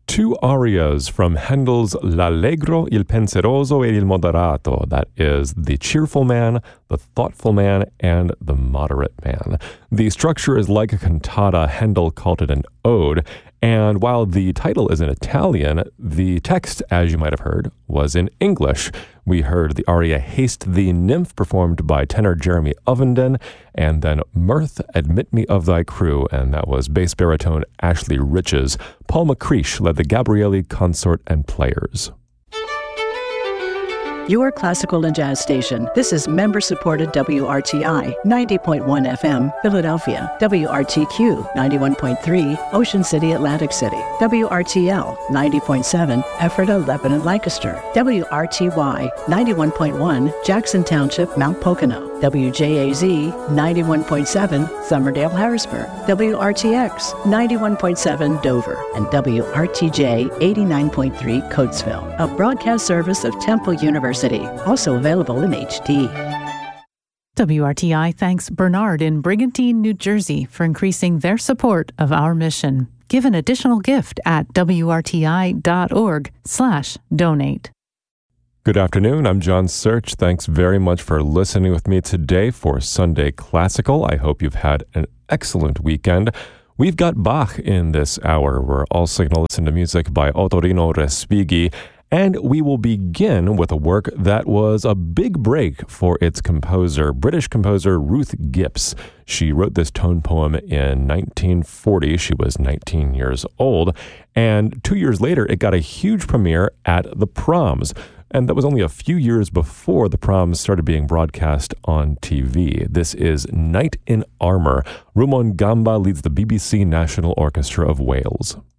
Two arias from Handel's L'Allegro, il Penseroso e il Moderato. That is the cheerful man, the thoughtful man, and the moderate man. The structure is like a cantata. Handel called it an ode. And while the title is in Italian, the text, as you might have heard, was in English. We heard the aria Haste Thee Nymph, performed by tenor Jeremy Ovenden, and then Mirth, Admit Me of Thy Crew, and that was bass baritone Ashley Riches. Paul McCreesh led the Gabrielli Consort and Players. Your classical and jazz station. This is member-supported WRTI, 90.1 FM, Philadelphia. WRTQ, 91.3, Ocean City, Atlantic City. WRTL, 90.7, Ephrata, Lebanon, Lancaster. WRTY, 91.1, Jackson Township, Mount Pocono. WJAZ, 91.7, Summerdale, Harrisburg. WRTX, 91.7, Dover. And WRTJ, 89.3, Coatesville. A broadcast service of Temple University. Also available in HD. WRTI thanks Bernard in Brigantine, New Jersey for increasing their support of our mission. Give an additional gift at wrti.org/donate. Good afternoon, I'm John Search. Thanks very much for listening with me today for Sunday Classical. I hope you've had an excellent weekend. We've got Bach in this hour. We're also going to listen to music by Ottorino Respighi. And we will begin with a work that was a big break for its composer, British composer Ruth Gipps. She wrote this tone poem in 1940. She was 19 years old. And 2 years later, it got a huge premiere at the Proms. And that was only a few years before the Proms started being broadcast on TV. This is Knight in Armour. Rumon Gamba leads the BBC National Orchestra of Wales.